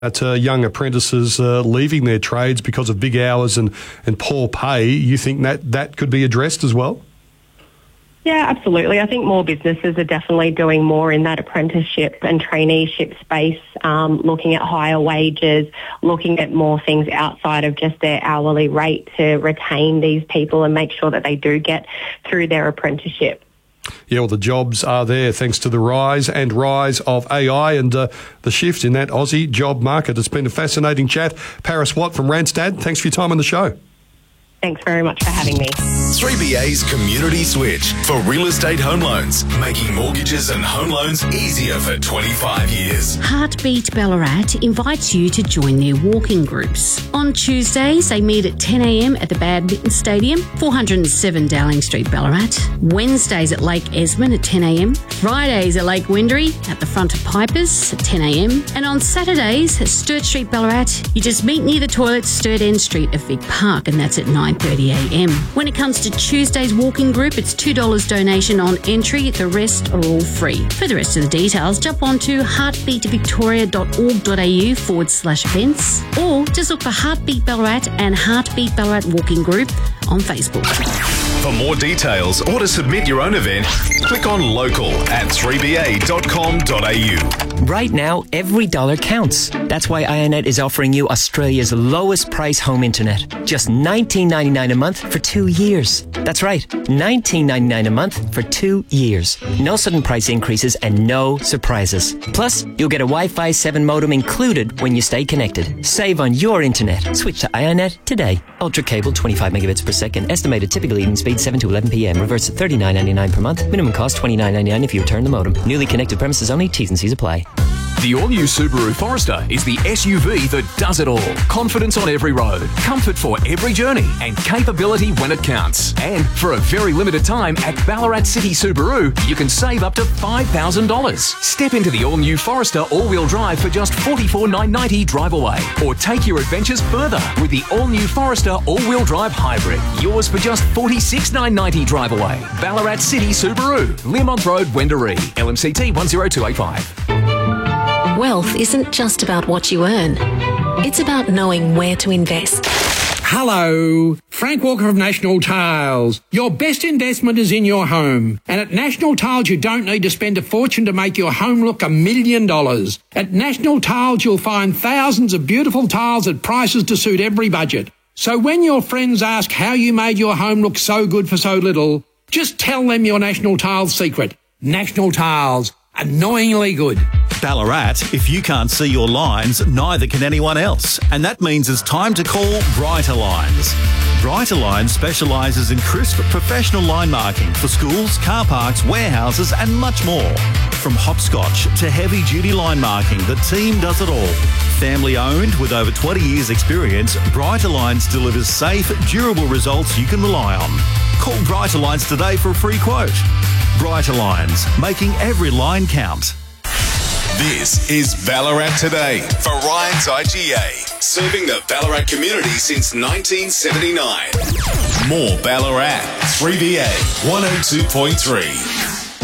young apprentices leaving their trades because of big hours and poor pay. You think that could be addressed as well? Yeah, absolutely. I think more businesses are definitely doing more in that apprenticeship and traineeship space, looking at higher wages, looking at more things outside of just their hourly rate to retain these people and make sure that they do get through their apprenticeship. Yeah, well, the jobs are there thanks to the rise of AI and the shift in that Aussie job market. It's been a fascinating chat. Paris Watt from Randstad, thanks for your time on the show. Thanks very much for having me. 3BA's Community Switch for real estate home loans, making mortgages and home loans easier for 25 years. Heartbeat Ballarat invites you to join their walking groups. On Tuesdays, they meet at 10 a.m. at the Badminton Stadium, 407 Dowling Street, Ballarat. Wednesdays at Lake Esmond at 10 a.m. Fridays at Lake Windery at the front of Pipers at 10 a.m. And on Saturdays at Sturt Street, Ballarat, you just meet near the toilets, Sturt End Street of Vic Park, and that's at 9:30 a.m. When it comes to Tuesday's walking group, it's $2 donation on entry. The rest are all free. For the rest of the details, jump on to heartbeatvictoria.org.au/events or just look for Heartbeat Ballarat and Heartbeat Ballarat Walking Group on Facebook. For more details or to submit your own event, click on local at 3ba.com.au. Right now, every dollar counts. That's why IONET is offering you Australia's lowest price home internet. Just $19.99 a month for 2 years. That's right, $19.99 a month for 2 years. No sudden price increases and no surprises. Plus, you'll get a Wi-Fi 7 modem included when you stay connected. Save on your internet. Switch to IONET today. Ultra cable, 25 megabits per second. Estimated typical evening speed 7 to 11 p.m. Reverse at $39.99 per month. Minimum cost $29.99 if you return the modem. Newly connected premises only. T's and C's apply. The all-new Subaru Forester is the SUV that does it all. Confidence on every road, comfort for every journey, and capability when it counts. And for a very limited time at Ballarat City Subaru, you can save up to $5,000. Step into the all-new Forester all-wheel drive for just $44,990 drive away. Or take your adventures further with the all-new Forester all-wheel drive hybrid. Yours for just $46,990 drive away. Ballarat City Subaru, Learmont Road, Wendouree, LMCT 10285. Wealth isn't just about what you earn. It's about knowing where to invest. Hello, Frank Walker of National Tiles. Your best investment is in your home. And at National Tiles, you don't need to spend a fortune to make your home look $1 million. At National Tiles, you'll find thousands of beautiful tiles at prices to suit every budget. So when your friends ask how you made your home look so good for so little, just tell them your National Tiles secret. National Tiles. Annoyingly good. Ballarat, if you can't see your lines, neither can anyone else. And that means it's time to call Brighter Lines. Brighter Lines specialises in crisp professional line marking for schools, car parks, warehouses and much more. From hopscotch to heavy-duty line marking, the team does it all. Family owned with over 20 years experience, Brighter Lines delivers safe, durable results you can rely on. Call Brighter Lines today for a free quote. Brighter Lines, making every line count. This is Ballarat Today for Ryan's IGA, serving the Ballarat community since 1979. More Ballarat, 3BA 102.3.